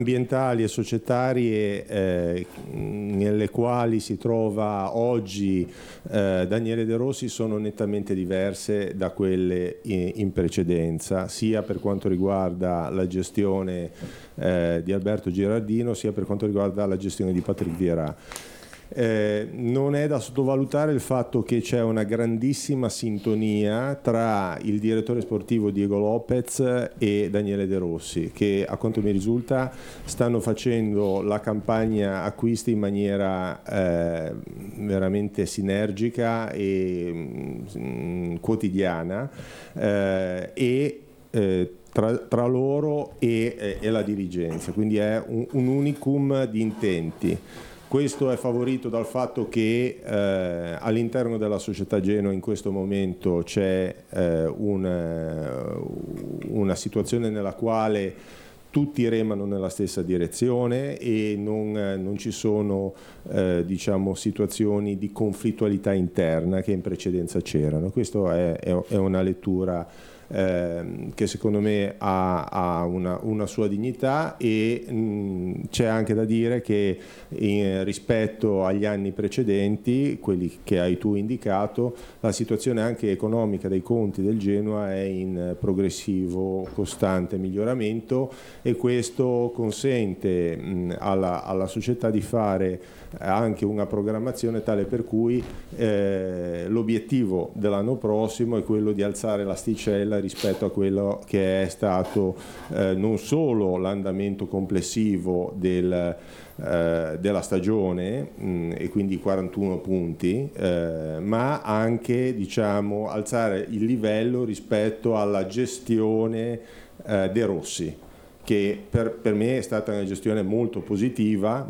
ambientali e societarie nelle quali si trova oggi Daniele De Rossi sono nettamente diverse da quelle in precedenza, sia per quanto riguarda la gestione di Alberto Girardino, sia per quanto riguarda la gestione di Patrick Vieira. Non è da sottovalutare il fatto che c'è una grandissima sintonia tra il direttore sportivo Diego Lopez e Daniele De Rossi, che a quanto mi risulta stanno facendo la campagna acquisti in maniera veramente sinergica e quotidiana tra loro e la dirigenza, quindi è un unicum di intenti. Questo è favorito dal fatto che all'interno della società Genoa in questo momento c'è una situazione nella quale tutti remano nella stessa direzione e non ci sono situazioni di conflittualità interna che in precedenza c'erano. Questa è una lettura che secondo me ha una sua dignità e c'è anche da dire che rispetto agli anni precedenti, quelli che hai tu indicato, la situazione anche economica dei conti del Genoa è in progressivo costante miglioramento e questo consente alla società di fare anche una programmazione tale per cui l'obiettivo dell'anno prossimo è quello di alzare l'asticella rispetto a quello che è stato non solo l'andamento complessivo della stagione e quindi 41 punti, ma anche alzare il livello rispetto alla gestione De Rossi, che per me è stata una gestione molto positiva.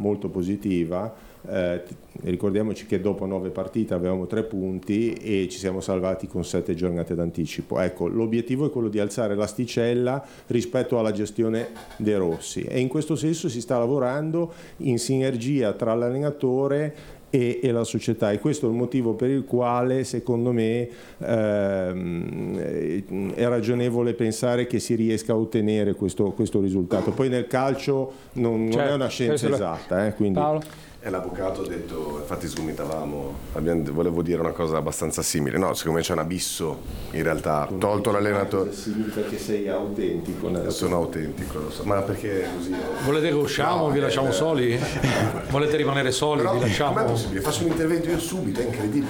Ricordiamoci che dopo 9 partite avevamo 3 punti e ci siamo salvati con 7 giornate d'anticipo. Ecco, l'obiettivo è quello di alzare l'asticella rispetto alla gestione De Rossi e in questo senso si sta lavorando in sinergia tra l'allenatore e la società, e questo è il motivo per il quale secondo me è ragionevole pensare che si riesca a ottenere questo risultato. Poi nel calcio non è una scienza esatta, quindi. Paolo? L'avvocato ha detto, infatti sgomitavamo, volevo dire una cosa abbastanza simile. No, secondo me c'è un abisso in realtà, tolto l'allenatore. Significa che sei autentico. Sono autentico, lo so. Ma perché così? Volete che usciamo? Vi lasciamo soli? Volete rimanere soli? Però, vi lasciamo? com'è possibile? Faccio un intervento io subito, è incredibile.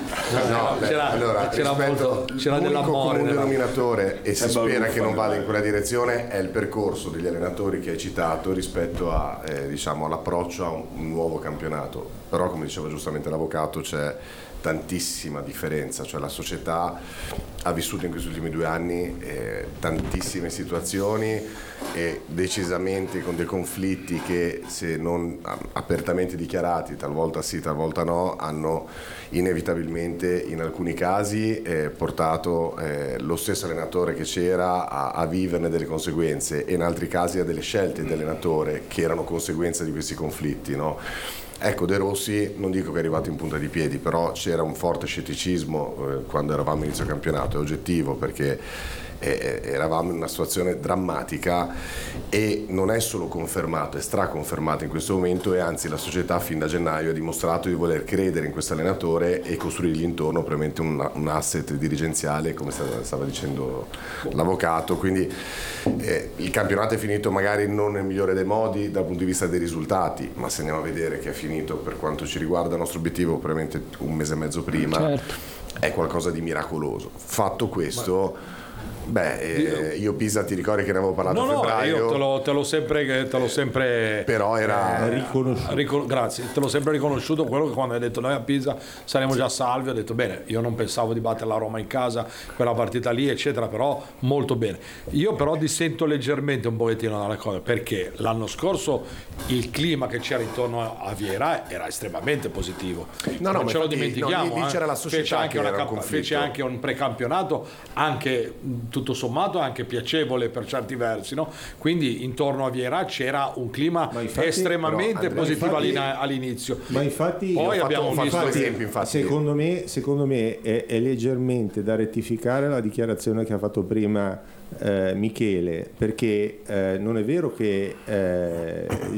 C'era l'unico comune denominatore, e si spera che non vada in quella direzione, è il percorso degli allenatori che hai citato rispetto a all'approccio a un nuovo campionato. Però, come diceva giustamente l'avvocato, c'è tantissima differenza, cioè la società ha vissuto in questi ultimi 2 anni tantissime situazioni e decisamente con dei conflitti che, se non apertamente dichiarati, talvolta sì, talvolta no, hanno inevitabilmente in alcuni casi portato lo stesso allenatore che c'era a viverne delle conseguenze e in altri casi a delle scelte di allenatore che erano conseguenza di questi conflitti, no? Ecco, De Rossi non dico che è arrivato in punta di piedi, però c'era un forte scetticismo quando eravamo inizio campionato, è oggettivo, perché eravamo in una situazione drammatica e non è solo confermato, è straconfermato in questo momento, e anzi la società fin da gennaio ha dimostrato di voler credere in questo allenatore e costruirgli intorno probabilmente un asset dirigenziale, come stava dicendo l'avvocato. Quindi il campionato è finito magari non nel migliore dei modi dal punto di vista dei risultati, ma se andiamo a vedere che è finito, per quanto ci riguarda, il nostro obiettivo probabilmente 1 mese e mezzo prima, certo, è qualcosa di miracoloso. Fatto questo, io Pisa ti ricordi che ne avevo parlato a febbraio? Io te l'ho sempre però era riconosciuto. Grazie, te l'ho sempre riconosciuto quello che quando hai detto noi a Pisa saremo già salvi, ho detto bene, io non pensavo di battere la Roma in casa, quella partita lì eccetera, però molto bene. Io però dissento leggermente un pochettino dalla cosa, perché l'anno scorso il clima che c'era intorno a Vieira era estremamente positivo, non ce lo dimentichiamo, c'era la società fece anche un precampionato anche tutto sommato anche piacevole per certi versi, no? Quindi intorno a Vieira c'era un clima estremamente positivo all'inizio. Ma infatti poi abbiamo visto esempi, secondo me è leggermente da rettificare la dichiarazione che ha fatto prima Michele, perché non è vero che